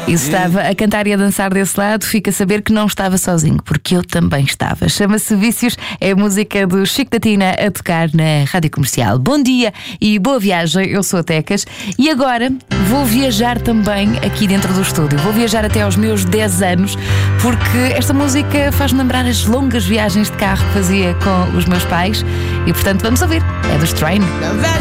E se estava a cantar e a dançar desse lado, fica a saber que não estava sozinho, porque eu também estava. Chama-se Vícios, é a música do Chico da Tina a tocar na Rádio Comercial. Bom dia e boa viagem, eu sou a Tecas e agora vou viajar também aqui dentro do estúdio. Vou viajar até aos meus 10 anos, porque esta música faz-me lembrar as longas viagens de carro que fazia com os meus pais e, portanto, vamos ouvir. É dos Train.